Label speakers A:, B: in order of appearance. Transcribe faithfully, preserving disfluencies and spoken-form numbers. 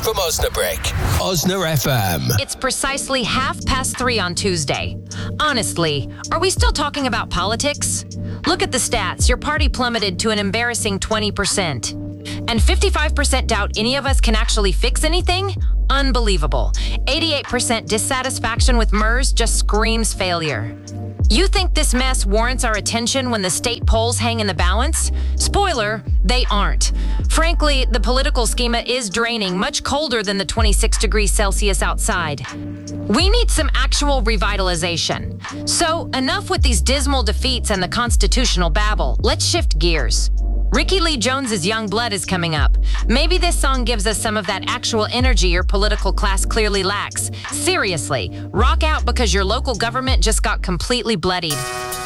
A: from Osnabrück. Osna F M.
B: It's precisely half past three on Tuesday. Honestly, are we still talking about politics? Look at the stats. Your party plummeted to an embarrassing twenty percent. And fifty-five percent doubt any of us can actually fix anything? Unbelievable. eighty-eight percent dissatisfaction with MERS just screams failure. You think this mess warrants our attention when the state polls hang in the balance? Spoiler, they aren't. Frankly, the political schema is draining, much colder than the twenty-six degrees Celsius outside. We need some actual revitalization. So, enough with these dismal defeats and the constitutional babble. Let's shift gears. Ricky Lee Jones's Young Blood is coming up. Maybe this song gives us some of that actual energy your political class clearly lacks. Seriously, rock out because your local government just got completely bloodied.